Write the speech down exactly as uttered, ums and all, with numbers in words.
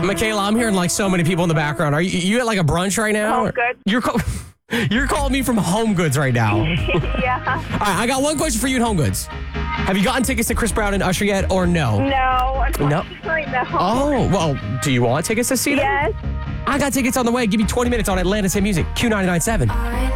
Michaela, I'm hearing like so many people in the background. Are you, you at like a brunch right now? Home Goods. You're, call- you're calling me from Home Goods right now. Yeah. All right, I got one question for you at Home Goods. Have you gotten tickets to Chris Brown and Usher yet or no? No, unfortunately, no. Oh, well, do you want tickets to see them? Yes. I got tickets on the way. Give me twenty minutes on Atlantis Hit Music, Q ninety-nine point seven.